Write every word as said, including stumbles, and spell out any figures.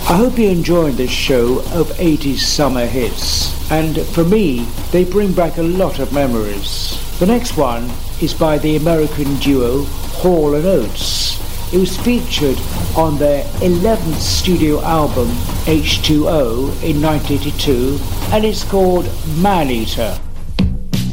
I hope you're enjoying this show of eighties summer hits, and for me, they bring back a lot of memories. The next one is by the American duo Hall and Oates. It was featured on their eleventh studio album H two O in nineteen eighty-two, and it's called Man Eater.